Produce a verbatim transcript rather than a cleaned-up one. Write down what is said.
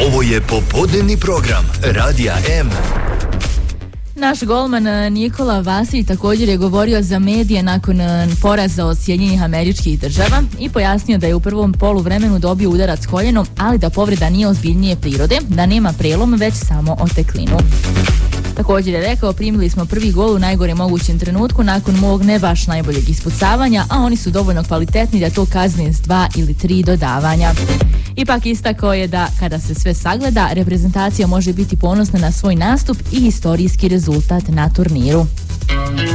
Ovo je popodnevni program Radija M. Naš golman Nikola Vasilj također je govorio za medije nakon poraza od Sjedinjenih Američkih Država i pojasnio da je u prvom poluvremenu dobio udarac koljenom, ali da povreda nije ozbiljnije prirode, da nema prelom, već samo oteklinu. Također je rekao, primili smo prvi gol u najgore mogućem trenutku nakon mog ne baš najboljeg ispucavanja, a oni su dovoljno kvalitetni da to kazne s dva ili tri dodavanja. Ipak istakao je da kada se sve sagleda, reprezentacija može biti ponosna na svoj nastup i historijski rezultat na turniru.